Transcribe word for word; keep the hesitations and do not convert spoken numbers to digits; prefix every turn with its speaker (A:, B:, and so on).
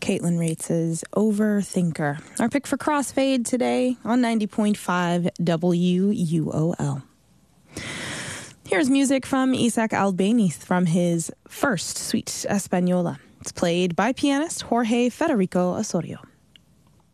A: Caitlin Rates' Overthinker. Our pick for Crossfade today on ninety point five W U O L. Here's music from Isaac Albeniz from his first Suite Española. It's played by pianist Jorge Federico Osorio.